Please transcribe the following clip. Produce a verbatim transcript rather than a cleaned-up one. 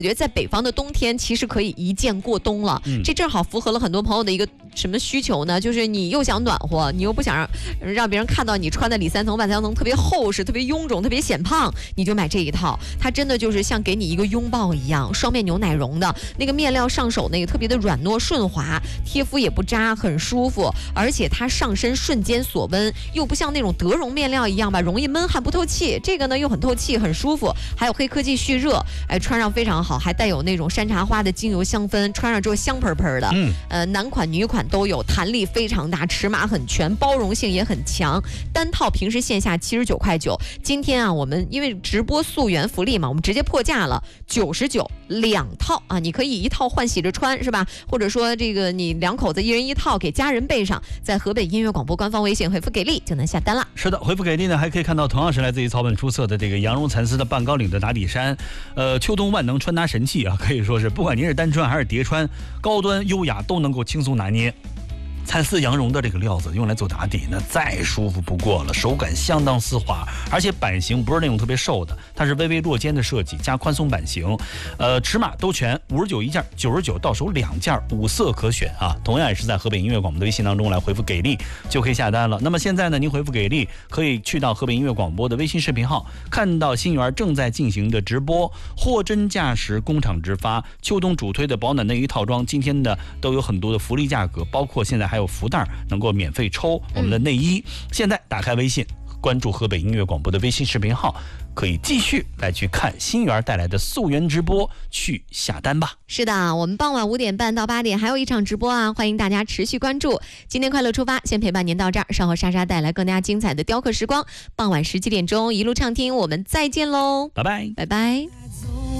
我觉得在北方的冬天其实可以一键过冬了，嗯、这正好符合了很多朋友的一个什么需求呢？就是你又想暖和，你又不想让让别人看到你穿的里三层外三层特别厚实、特别臃肿、特别显胖，你就买这一套。它真的就是像给你一个拥抱一样，双面牛奶绒的那个面料上手那个特别的软糯顺滑，贴肤也不扎，很舒服，而且它上身瞬间锁温，又不像那种德绒面料一样吧，容易闷汗不透气。这个呢又很透气，很舒服，还有黑科技蓄热，哎，穿上非常好。还带有那种山茶花的精油香氛，穿上之后香喷喷的。嗯，呃，男款女款都有，弹力非常大，尺码很全，包容性也很强。单套平时线下七十九块九，今天啊，我们因为直播溯源福利嘛，我们直接破价了，九十九两套啊，你可以一套换洗着穿，是吧？或者说这个你两口子一人一套，给家人备上，在河北音乐广播官方微信回复给力就能下单了。 是的，回复给力呢，还可以看到同样是来自于草本出色的这个羊绒蚕丝的半高领的打底衫，呃，秋冬万能穿搭神器啊，可以说是不管您是单穿还是叠穿，高端优雅都能够轻松拿捏。蚕丝羊绒的这个料子用来做打底呢，再舒服不过了，手感相当丝滑，而且版型不是那种特别瘦的，它是微微落肩的设计加宽松版型，呃，尺码都全，五十九一件，九十九到手两件，五色可选啊。同样也是在河北音乐广播的微信当中来回复给力就可以下单了。那么现在呢，您回复给力可以去到河北音乐广播的微信视频号，看到新源正在进行的直播，货真价实，工厂直发，秋冬主推的保暖内衣套装，今天的都有很多的福利价格，包括现在还有福袋能够免费抽我们的内衣。嗯、现在打开微信，关注河北音乐广播的微信视频号，可以继续来去看新源带来的溯源直播，去下单吧。 是的，我们傍晚五点半到八点还有一场直播啊，欢迎大家持续关注。今天快乐出发，先陪伴您到这儿，稍后莎莎带来更加精彩的雕刻时光。傍晚十七点钟一路畅听，我们再见喽， 拜拜， 拜拜。